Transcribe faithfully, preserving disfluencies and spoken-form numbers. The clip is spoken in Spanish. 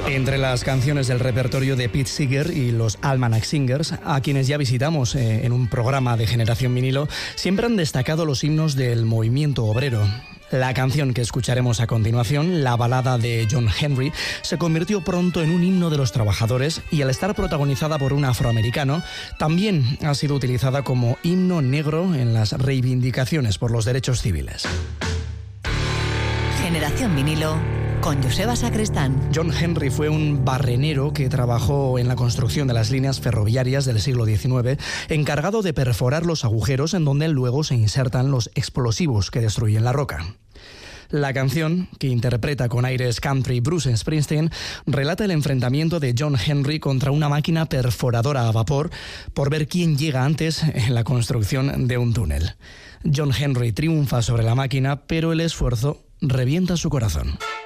Entre las canciones del repertorio de Pete Seeger y los Almanac Singers, a quienes ya visitamos eh, en un programa de Generación Vinilo, siempre han destacado los himnos del movimiento obrero. La canción que escucharemos a continuación, la balada de John Henry, se convirtió pronto en un himno de los trabajadores y, al estar protagonizada por un afroamericano, también ha sido utilizada como himno negro en las reivindicaciones por los derechos civiles. Generación Vinilo con Joseba Sacristán. John Henry fue un barrenero que trabajó en la construcción de las líneas ferroviarias del siglo diecinueve, encargado de perforar los agujeros en donde luego se insertan los explosivos que destruyen la roca. La canción, que interpreta con aires country Bruce Springsteen, relata el enfrentamiento de John Henry contra una máquina perforadora a vapor por ver quién llega antes en la construcción de un túnel. John Henry triunfa sobre la máquina, pero el esfuerzo revienta su corazón.